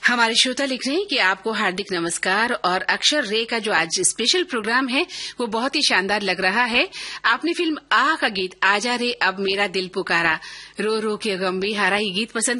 हमारे श्रोता लिख रहे हैं कि आपको हार्दिक नमस्कार और अक्षर रे का जो आज स्पेशल प्रोग्राम है वो बहुत ही शानदार लग रहा है। आपने फिल्म आह का गीत आजा रे अब मेरा दिल पुकारा रो रो के गम भी हारा ये गीत पसंद